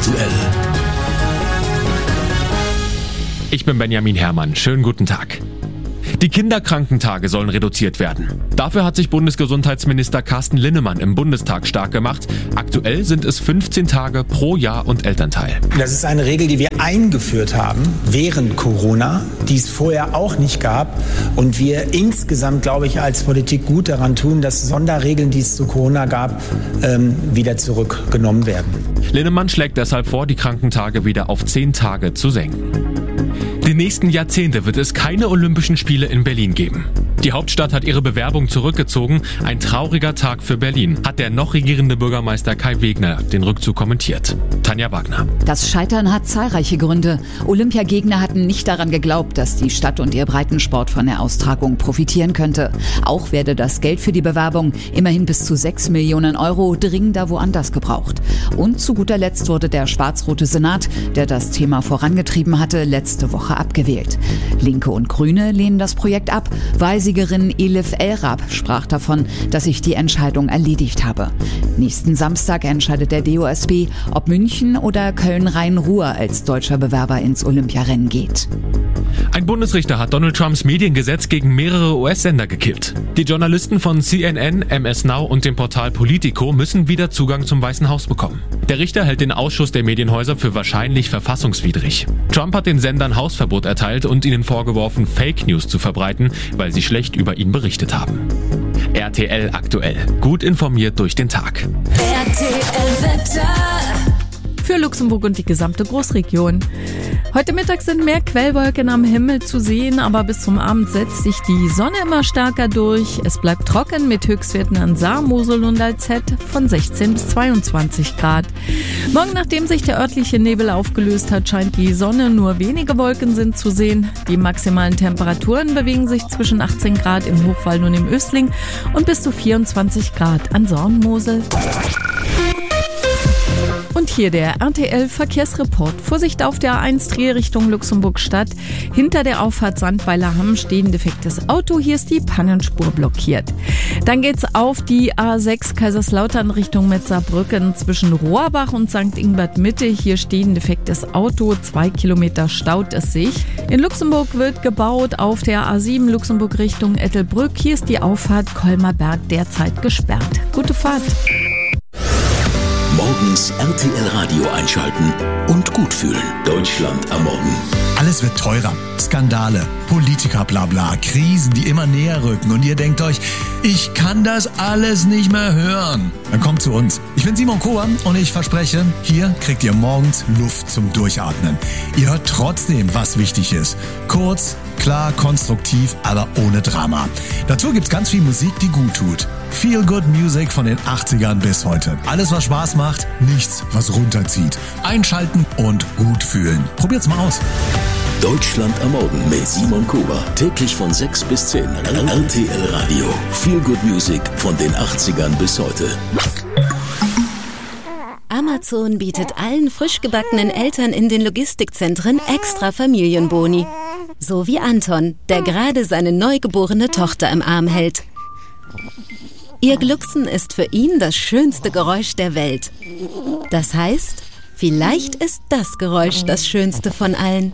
aktuell. Ich bin Benjamin Herrmann. Schönen guten Tag. Die Kinderkrankentage sollen reduziert werden. Dafür hat sich Bundesgesundheitsminister Carsten Linnemann im Bundestag stark gemacht. Aktuell sind es 15 Tage pro Jahr und Elternteil. Das ist eine Regel, die wir eingeführt haben während Corona, die es vorher auch nicht gab. Und wir insgesamt, glaube ich, als Politik gut daran tun, dass Sonderregeln, die es zu Corona gab, wieder zurückgenommen werden. Linnemann schlägt deshalb vor, die Krankentage wieder auf 10 Tage zu senken. Die nächsten Jahrzehnte wird es keine Olympischen Spiele in Berlin geben. Die Hauptstadt hat ihre Bewerbung zurückgezogen. Ein trauriger Tag für Berlin, hat der noch regierende Bürgermeister Kai Wegner den Rückzug kommentiert. Tanja Wagner. Das Scheitern hat zahlreiche Gründe. Olympiagegner hatten nicht daran geglaubt, dass die Stadt und ihr Breitensport von der Austragung profitieren könnte. Auch werde das Geld für die Bewerbung, immerhin bis zu 6 Millionen Euro, dringender woanders gebraucht. Und zu guter Letzt wurde der schwarz-rote Senat, der das Thema vorangetrieben hatte, letzte Woche abgewählt. Linke und Grüne lehnen das Projekt ab. Wahlsiegerin Elif El-Rab sprach davon, dass sich die Entscheidung erledigt habe. Nächsten Samstag entscheidet der DOSB, ob München oder Köln-Rhein-Ruhr als deutscher Bewerber ins Olympiarennen geht. Ein Bundesrichter hat Donald Trumps Mediengesetz gegen mehrere US-Sender gekippt. Die Journalisten von CNN, MS Now und dem Portal Politico müssen wieder Zugang zum Weißen Haus bekommen. Der Richter hält den Ausschuss der Medienhäuser für wahrscheinlich verfassungswidrig. Trump hat den Sendern Hausverbot erteilt und ihnen vorgeworfen, Fake News zu verbreiten, weil sie schlecht über ihn berichtet haben. RTL aktuell. Gut informiert durch den Tag. RTL Wetter. Für Luxemburg und die gesamte Großregion. Heute Mittag sind mehr Quellwolken am Himmel zu sehen, aber bis zum Abend setzt sich die Sonne immer stärker durch. Es bleibt trocken mit Höchstwerten an Saar, Mosel und Alzett von 16 bis 22 Grad. Morgen, nachdem sich der örtliche Nebel aufgelöst hat, scheint die Sonne, nur wenige Wolken sind zu sehen. Die maximalen Temperaturen bewegen sich zwischen 18 Grad im Hochwald und im Östling und bis zu 24 Grad an Saar und Mosel. Und hier der RTL-Verkehrsreport. Vorsicht auf der A1 Drehrichtung Luxemburg-Stadt. Hinter der Auffahrt Sandweiler-Hamm steht ein defektes Auto. Hier ist die Pannenspur blockiert. Dann geht's auf die A6 Kaiserslautern Richtung Metzerbrücken zwischen Rohrbach und St. Ingbert Mitte. Hier steht ein defektes Auto. 2 Kilometer staut es sich. In Luxemburg wird gebaut auf der A7 Luxemburg Richtung Ettelbrück. Hier ist die Auffahrt Kolmerberg derzeit gesperrt. Gute Fahrt. Morgens RTL Radio einschalten und gut fühlen. Deutschland am Morgen. Alles wird teurer. Skandale, Politiker blabla, Krisen, die immer näher rücken. Und ihr denkt euch, ich kann das alles nicht mehr hören. Dann kommt zu uns. Ich bin Simon Kober und ich verspreche, hier kriegt ihr morgens Luft zum Durchatmen. Ihr hört trotzdem, was wichtig ist. Kurz, klar, konstruktiv, aber ohne Drama. Dazu gibt's ganz viel Musik, die gut tut. Feel Good Music von den 80ern bis heute. Alles, was Spaß macht, nichts, was runterzieht. Einschalten und gut fühlen. Probiert's mal aus. Deutschland am Morgen mit Simon Kober. Täglich von 6 bis 10. RTL Radio. Feel Good Music von den 80ern bis heute. Amazon bietet allen frisch gebackenen Eltern in den Logistikzentren extra Familienboni. So wie Anton, der gerade seine neugeborene Tochter im Arm hält. Ihr Glucksen ist für ihn das schönste Geräusch der Welt. Das heißt, vielleicht ist das Geräusch das schönste von allen.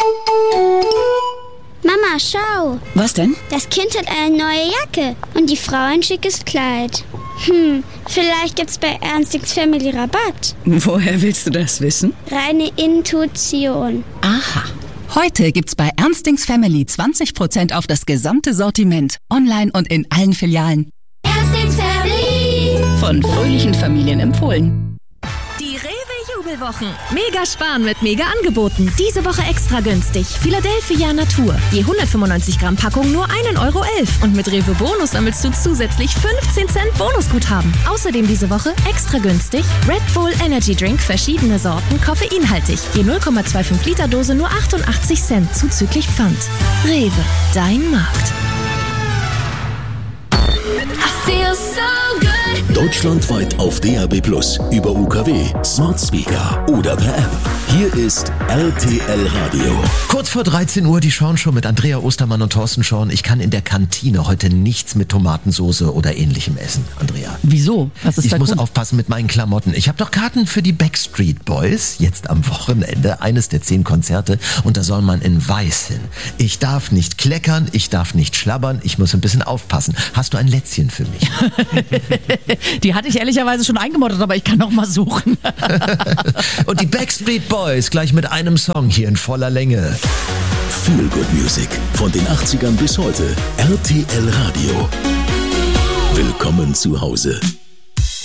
Mama, schau. Was denn? Das Kind hat eine neue Jacke und die Frau ein schickes Kleid. Vielleicht gibt's bei Ernstings Family Rabatt. Woher willst du das wissen? Reine Intuition. Aha. Heute gibt's bei Ernstings Family 20% auf das gesamte Sortiment. Online und in allen Filialen. Ernstings Family. Von fröhlichen Familien empfohlen. Die Rewe-Jubelwochen. Mega sparen mit Mega-Angeboten. Diese Woche extra günstig. Philadelphia Natur. Je 195 Gramm Packung nur 1,11 € Und mit Rewe Bonus sammelst du zusätzlich 15 Cent Bonusguthaben. Außerdem diese Woche extra günstig Red Bull Energy Drink, verschiedene Sorten, koffeinhaltig. Je 0,25 Liter Dose nur 88 Cent zuzüglich Pfand. Rewe, dein Markt. Deutschlandweit auf DAB+, über UKW, Smart Speaker oder per App. Hier ist RTL Radio. Kurz vor 13 Uhr die Schauenshow mit Andrea Ostermann und Thorsten Schorn. Ich kann in der Kantine heute nichts mit Tomatensauce oder ähnlichem essen, Andrea. Wieso? Was ist ich da muss gut? Aufpassen mit meinen Klamotten. Ich habe doch Karten für die Backstreet Boys. Jetzt am Wochenende, eines der 10 Konzerte. Und da soll man in Weiß hin. Ich darf nicht kleckern, ich darf nicht schlabbern. Ich muss ein bisschen aufpassen. Hast du ein Lätzchen für mich? Die hatte ich ehrlicherweise schon eingemottet, aber ich kann noch mal suchen. Und die Backstreet Boys gleich mit einem Song hier in voller Länge. Feel Good Music von den 80ern bis heute. RTL Radio. Willkommen zu Hause.